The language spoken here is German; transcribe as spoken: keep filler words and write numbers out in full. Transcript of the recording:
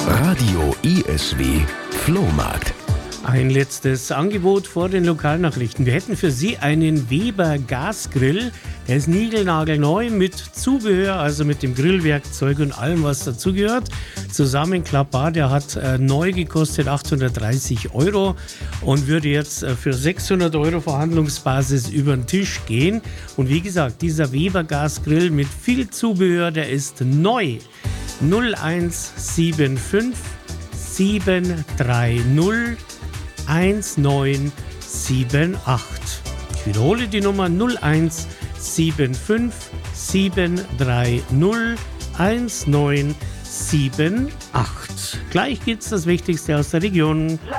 Radio I S W Flohmarkt. Ein letztes Angebot vor den Lokalnachrichten. Wir hätten für Sie einen Weber Gasgrill. Der ist niegelnagelneu mit Zubehör, also mit dem Grillwerkzeug und allem, was dazugehört. Zusammenklappbar, der hat äh, neu gekostet achthundertdreißig Euro und würde jetzt äh, für sechshundert Euro Verhandlungsbasis über den Tisch gehen. Und wie gesagt, dieser Weber Gasgrill mit viel Zubehör, der ist neu. null eins sieben fünf sieben drei null eins neun sieben acht. Ich wiederhole die Nummer null eins sieben fünf sieben drei null eins neun sieben acht. Gleich geht's das Wichtigste aus der Region.